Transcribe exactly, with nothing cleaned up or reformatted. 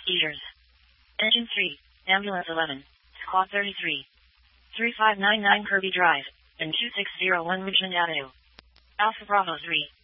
Eaters. Engine three, Ambulance eleven, Squad thirty-three. three five nine nine Kirby Drive, and two six zero one Richmond Avenue. Alpha Bravo three.